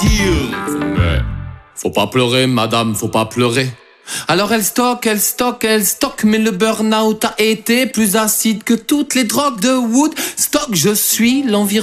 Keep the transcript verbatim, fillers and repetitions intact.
dire. Mais faut pas pleurer, madame, faut pas pleurer. Alors elle stocke, elle stocke, elle stocke, mais le burn-out a été plus acide que toutes les drogues de Woodstock. Je suis l'environnement